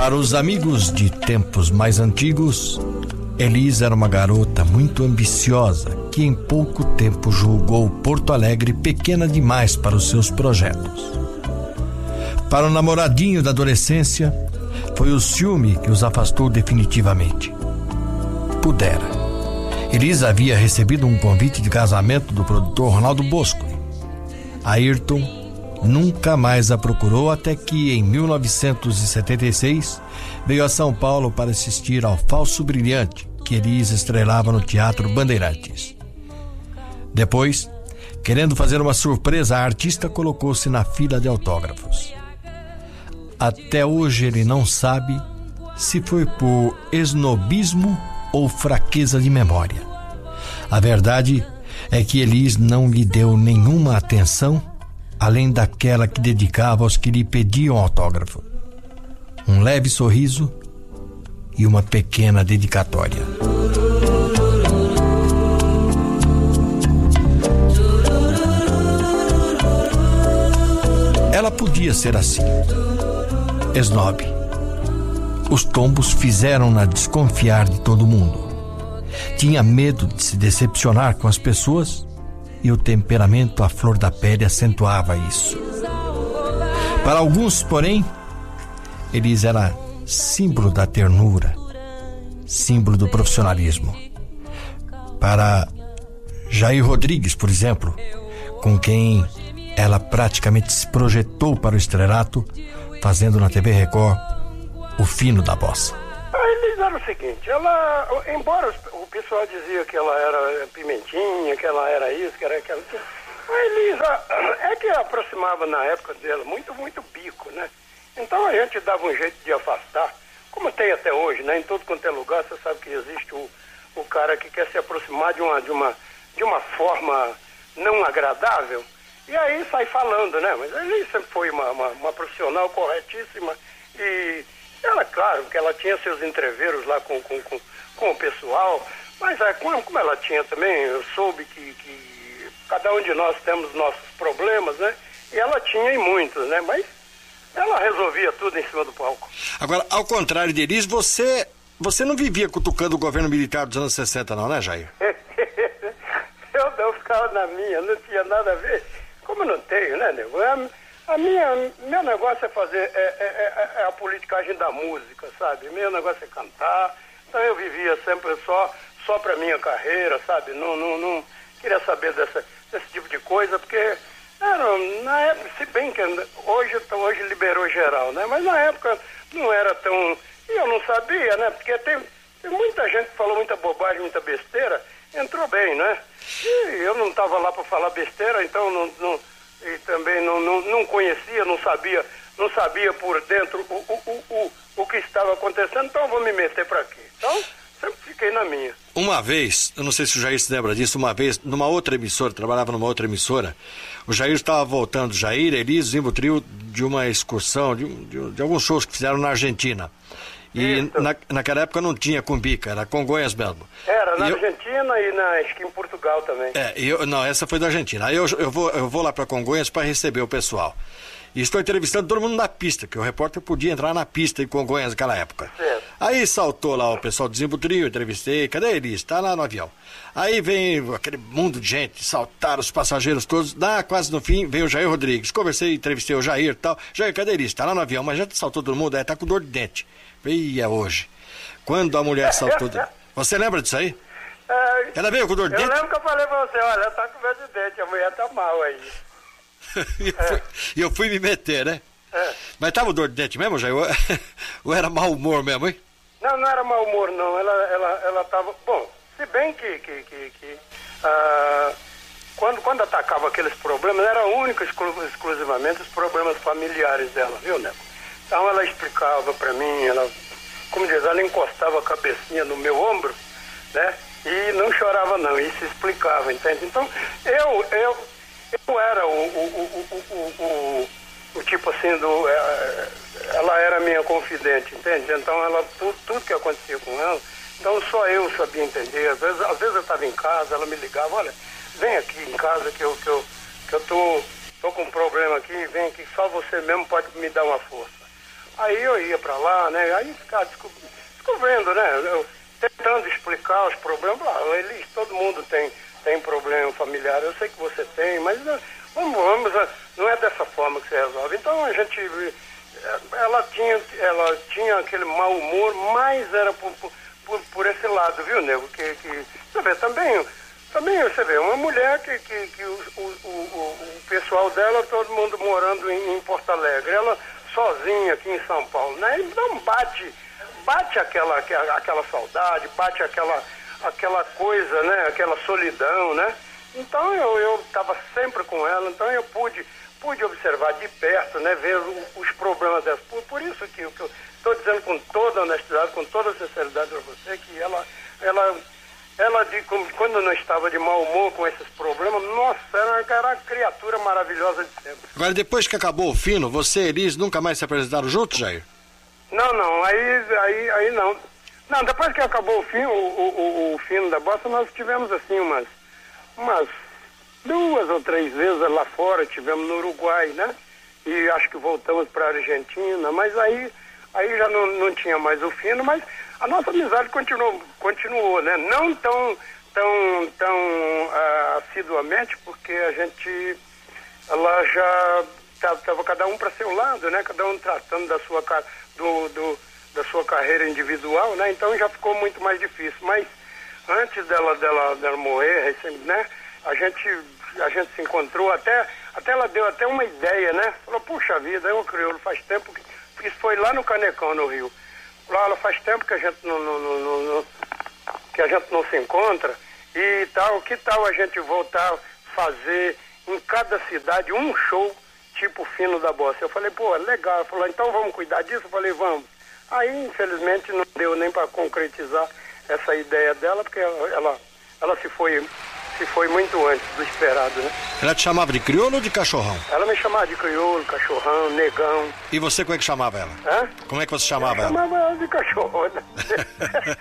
Para os amigos de tempos mais antigos, Elis era uma garota muito ambiciosa que em pouco tempo julgou Porto Alegre pequena demais para os seus projetos. Para o namoradinho da adolescência, foi o ciúme que os afastou definitivamente. Pudera. Elis havia recebido um convite de casamento do produtor Ronaldo Bosco. Ayrton nunca mais a procurou até que, em 1976, veio a São Paulo para assistir ao Falso Brilhante, que Elis estrelava no Teatro Bandeirantes. Depois, querendo fazer uma surpresa, a artista colocou-se na fila de autógrafos. Até hoje ele não sabe se foi por esnobismo ou fraqueza de memória. A verdade é que Elis não lhe deu nenhuma atenção além daquela que dedicava aos que lhe pediam autógrafo. Um leve sorriso e uma pequena dedicatória. Ela podia ser assim, esnobe. Os tombos fizeram-na desconfiar de todo mundo. Tinha medo de se decepcionar com as pessoas e o temperamento à flor da pele acentuava isso. Para alguns, porém, Elis era símbolo da ternura, símbolo do profissionalismo. Para Jair Rodrigues, por exemplo, com quem ela praticamente se projetou para o estrelato, fazendo na TV Record o fino da bossa. Elis era o seguinte, ela, embora o pessoal dizia que ela era pimentinha, que ela era isso, que era aquela... A Elisa é que aproximava na época dela muito bico, né? Então a gente dava um jeito de afastar, como tem até hoje, né? Em todo quanto é lugar, você sabe que existe o cara que quer se aproximar de uma forma não agradável, e aí sai falando, né? Mas a Elisa sempre foi uma profissional corretíssima e... Ela, claro, que ela tinha seus entreveros lá com o pessoal, mas como ela tinha também, eu soube que cada um de nós temos nossos problemas, né? E ela tinha e muitos, né? Mas ela resolvia tudo em cima do palco. Agora, ao contrário de Elis, você não vivia cutucando o governo militar dos anos 60 não, né, Jair? Eu não ficava na minha, não tinha nada a ver. Como não tenho, né, nego? Meu negócio é fazer a politicagem da música, sabe? Meu negócio é cantar. Então eu vivia sempre só pra minha carreira, sabe? Não queria saber desse tipo de coisa, porque na época, se bem que hoje liberou geral, né? Mas na época não era tão... E eu não sabia, né? Porque tem muita gente que falou muita bobagem, muita besteira, entrou bem, né? E eu não estava lá para falar besteira, então e também não conhecia, não sabia por dentro o que estava acontecendo, então eu vou me meter para aqui. Então, sempre fiquei na minha. Uma vez, eu não sei se o Jair se lembra disso, uma vez, numa outra emissora, trabalhava numa outra emissora, o Jair estava voltando, Jair, Elis, Zimbo Trio, de uma excursão, de alguns shows que fizeram na Argentina. E naquela época não tinha Cumbica, era Congonhas mesmo. Era, na Argentina e acho que em Portugal também. Não, essa foi da Argentina. Aí eu vou lá para Congonhas para receber o pessoal. E estou entrevistando todo mundo na pista, que o repórter podia entrar na pista em Congonhas naquela época. Certo. Aí saltou lá o pessoal do Zimbo Trio, entrevistei, cadê ele? Está lá no avião. Aí vem aquele mundo de gente, saltaram os passageiros todos, quase no fim veio o Jair Rodrigues. Conversei, entrevistei o Jair e tal. Jair, cadê ele? Está lá no avião, mas já saltou todo mundo, tá com dor de dente. Ia hoje. Quando a mulher saltou... Você lembra disso aí? Ela veio com dor de dente? Eu lembro que eu falei pra você, olha, tá com dor de dente, a mulher tá mal aí. E eu fui me meter, né? Mas tava dor de dente mesmo, Jair? Ou era mau humor mesmo, hein? Não era mau humor, não. Ela tava... Bom, se bem que quando atacava aqueles problemas, era única exclusivamente os problemas familiares dela, viu, Neco? Então ela explicava pra mim, como diz, ela encostava a cabecinha no meu ombro, né? E não chorava não, e se explicava, entende? Então, eu era o tipo assim, ela era minha confidente, entende? Então, tudo que acontecia com ela, então só eu sabia entender. Às vezes eu estava em casa, ela me ligava, olha, vem aqui em casa que eu tô com um problema aqui, vem aqui, só você mesmo pode me dar uma força. Aí eu ia para lá, né? Aí ficava descobrindo, né? Eu, tentando explicar os problemas. Elis, todo mundo tem problema familiar, eu sei que você tem, mas vamos, não é dessa forma que você resolve. Então a gente, ela tinha aquele mau humor, mas era por esse lado, viu, nego? Que você vê, também você vê, uma mulher que o pessoal dela, todo mundo morando em Porto Alegre, ela sozinha aqui em São Paulo, né? Então bate aquela saudade, bate aquela coisa, né? Aquela solidão, né? Então eu estava sempre com ela, então eu pude observar de perto, né? Ver os problemas dela. Por isso que eu estou dizendo com toda honestidade, com toda sinceridade para você, que ela quando não estava de mau humor com esses problemas, nossa, era uma criatura maravilhosa de sempre. Agora, depois que acabou o Fino, você e Elis nunca mais se apresentaram juntos, Jair? Não, aí não. Não, depois que acabou o Fino da Bossa, nós tivemos assim umas 2 ou 3 vezes lá fora, tivemos no Uruguai, né? E acho que voltamos para a Argentina, mas aí já não tinha mais o Fino, mas a nossa amizade continuou, né? Não tão assiduamente, porque ela já estava cada um para seu lado, né? Cada um tratando da sua carreira individual, né? Então já ficou muito mais difícil. Mas antes dela morrer, né? A gente se encontrou, até ela deu até uma ideia, né? Falou, puxa vida, é um crioulo, faz tempo que... Isso foi lá no Canecão, no Rio. Ela faz tempo que a gente não se encontra e tal, que tal a gente voltar a fazer em cada cidade um show tipo Fino da Bossa? Eu falei, pô, legal. Ela falou, então vamos cuidar disso? Eu falei, vamos. Aí, infelizmente, não deu nem para concretizar essa ideia dela, porque ela se foi muito antes do esperado, né? Ela te chamava de crioulo ou de cachorrão? Ela me chamava de crioulo, cachorrão, negão. E você como é que chamava ela? Hã? Como é que você chamava ela? Chamava ela de cachorrona.